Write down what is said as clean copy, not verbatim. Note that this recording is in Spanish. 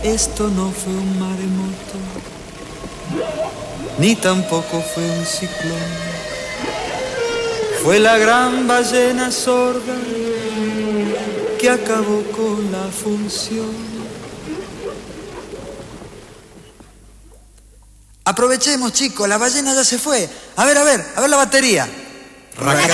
Esto no fue un maremoto, ni tampoco fue un ciclón. Fue la gran ballena sorda que acabó con la función. Aprovechemos, chicos, la ballena ya se fue. A ver la batería. Raca,